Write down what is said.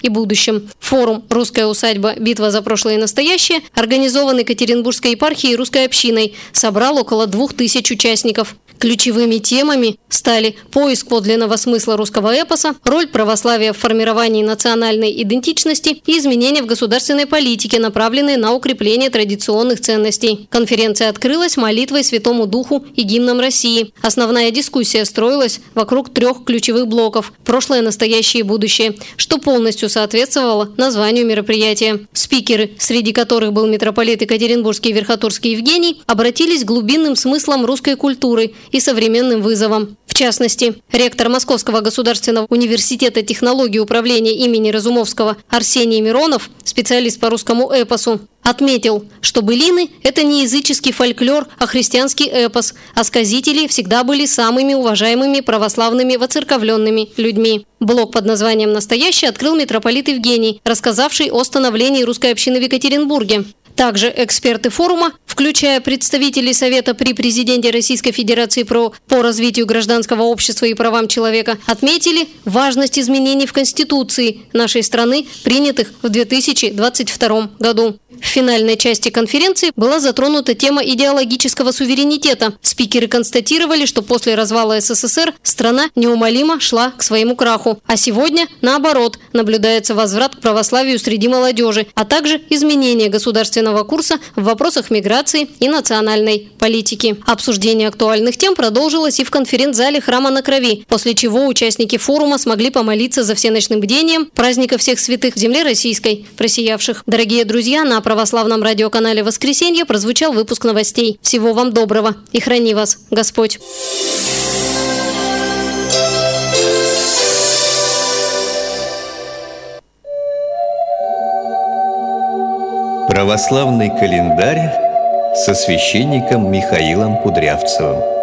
и будущем. Форум «Русская усадьба. Битва за прошлое и настоящее», организованный Екатеринбургской епархией и русской общиной, собрал около 2000 участников. Ключевыми темами стали поиск подлинного смысла русского эпоса, роль православия в формировании национальной идентичности и изменения в государственной политике, направленные на укрепление традиционных ценностей. Конференция открылась молитвой Святому Духу и гимном России. Основная дискуссия строилась вокруг 3 ключевых блоков – прошлое, настоящее и будущее, что полностью соответствовало названию мероприятия. Спикеры, среди которых был митрополит Екатеринбургский Верхотурский Евгений, обратились к глубинным смыслам русской культуры и современным вызовам. В частности, ректор Московского государственного университета технологии управления имени Разумовского Арсений Миронов, специалист по русскому эпосу, отметил, что былины – это не языческий фольклор, а христианский эпос, а сказители всегда были самыми уважаемыми православными воцерковленными людьми. Блок под названием «Настоящее» открыл митрополит Евгений, рассказавший о становлении русской общины в Екатеринбурге. Также эксперты форума, включая представителей Совета при президенте Российской Федерации по развитию гражданского общества и правам человека, отметили важность изменений в Конституции нашей страны, принятых в 2022 году. В финальной части конференции была затронута тема идеологического суверенитета. Спикеры констатировали, что после развала СССР страна неумолимо шла к своему краху. А сегодня, наоборот, наблюдается возврат к православию среди молодежи, а также изменение государственного курса в вопросах миграции и национальной политики. Обсуждение актуальных тем продолжилось и в конференц-зале Храма на Крови, после чего участники форума смогли помолиться за всеночным бдением праздника всех святых в земле российской, просиявших. Дорогие друзья, на православном радиоканале «Воскресенье» прозвучал выпуск новостей. Всего вам доброго и храни вас Господь! Православный календарь со священником Михаилом Кудрявцевым.